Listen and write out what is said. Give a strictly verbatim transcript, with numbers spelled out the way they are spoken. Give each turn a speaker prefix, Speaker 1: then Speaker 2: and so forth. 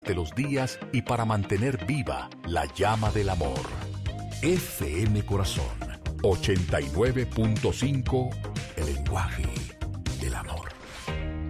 Speaker 1: de los días y para mantener viva la llama del amor. F M Corazón ochenta y nueve punto cinco, el lenguaje del amor.